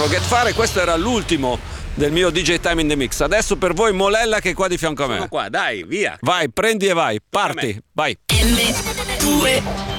Get Fare. Questo era l'ultimo del mio DJ Time in the Mix. Adesso per voi Molella che è qua di fianco a me. Sono qua, dai, via. Vai, prendi e vai, parti, vai. M2